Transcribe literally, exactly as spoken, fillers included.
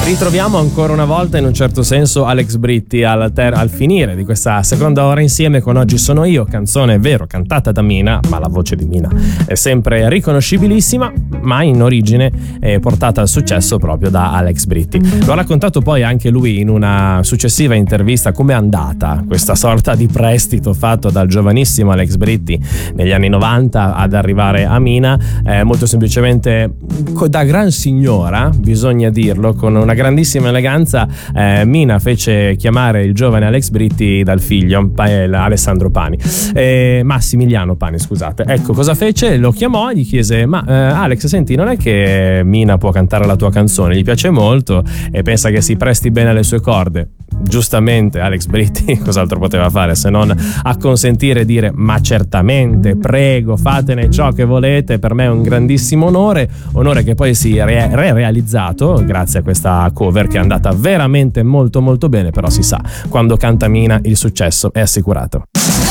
Ritroviamo ancora una volta in un certo senso Alex Britti al, ter- al finire di questa seconda ora insieme con Oggi sono io, canzone è vero cantata da Mina, ma la voce di Mina è sempre riconoscibilissima, ma in origine è portata al successo proprio da Alex Britti. Lo ha raccontato poi anche lui in una successiva intervista come è andata questa sorta di prestito fatto dal giovanissimo Alex Britti negli anni novanta ad arrivare a Mina, eh, molto semplicemente da gran signora, bisogna dirlo, con una grandissima eleganza. eh, Mina fece chiamare il giovane Alex Britti dal figlio pa- Alessandro Pani, eh, Massimiliano Pani, scusate. Ecco cosa fece, lo chiamò e gli chiese: ma eh, Alex, senti, non è che Mina può cantare la tua canzone, gli piace molto e pensa che si presti bene alle sue corde? Giustamente Alex Britti cos'altro poteva fare se non acconsentire e dire: ma certamente, prego, fatene ciò che volete, per me è un grandissimo onore, onore che poi si è re- realizzato grazie a questa cover che è andata veramente molto molto bene. Però si sa, quando canta Mina il successo è assicurato.